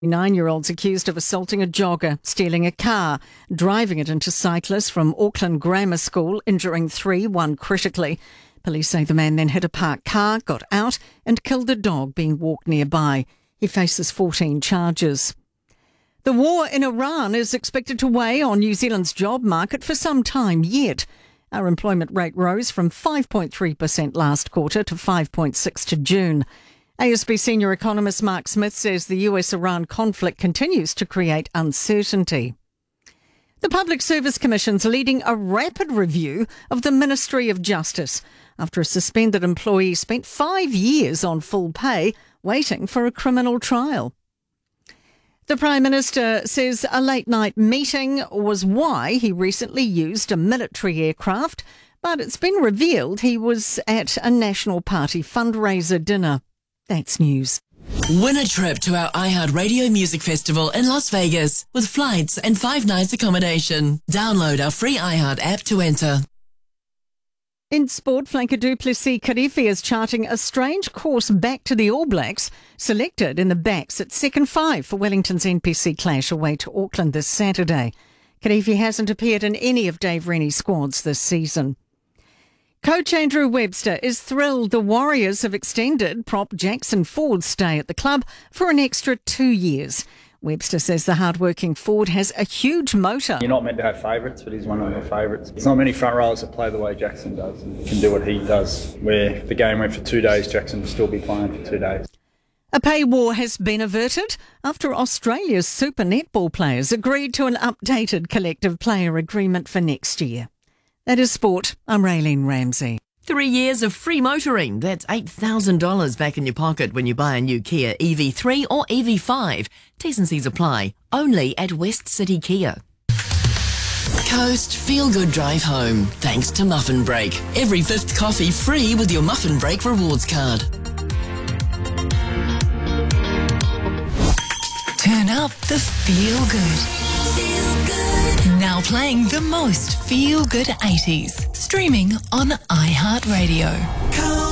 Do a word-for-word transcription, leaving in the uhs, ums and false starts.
Nine-year-olds accused of assaulting a jogger, stealing a car, driving it into cyclists from Auckland Grammar School, injuring three, one critically. Police say the man then hit a parked car, got out and killed a dog being walked nearby. He faces fourteen charges. The war in Iran is expected to weigh on New Zealand's job market for some time yet. Our employment rate rose from five point three percent last quarter to five point six percent to June. A S B senior economist Mark Smith says the U S-Iran conflict continues to create uncertainty. The Public Service Commission's leading a rapid review of the Ministry of Justice after a suspended employee spent five years on full pay waiting for a criminal trial. The Prime Minister says a late-night meeting was why he recently used a military aircraft, but it's been revealed he was at a National Party fundraiser dinner. That's news. Win a trip to our iHeartRadio Music Festival in Las Vegas with flights and five nights accommodation. Download our free iHeart app to enter. In sport, flanker du Plessis-Kirifi is charting a strange course back to the All Blacks, selected in the backs at second five for Wellington's N P C clash away to Auckland this Saturday. Kirifi hasn't appeared in any of Dave Rennie's squads this season. Coach Andrew Webster is thrilled the Warriors have extended prop Jackson Ford's stay at the club for an extra two years. Webster says the hard-working Ford has a huge motor. You're not meant to have favourites, but he's one of the favourites. There's not many front rowers that play the way Jackson does and can do what he does, where if the game went for two days, Jackson will still be playing for two days. A pay war has been averted after Australia's super netball players agreed to an updated collective player agreement for next year. That is sport. I'm Raylene Ramsey. Three years of free motoring. That's eight thousand dollars back in your pocket when you buy a new Kia E V three or E V five. T's and C's apply. Only at West City Kia. Coast Feel Good Drive Home. Thanks to Muffin Break. Every fifth coffee free with your Muffin Break rewards card. Turn up the Feel Good. Feel Good. Now playing the most Feel Good eighties. Streaming on iHeartRadio.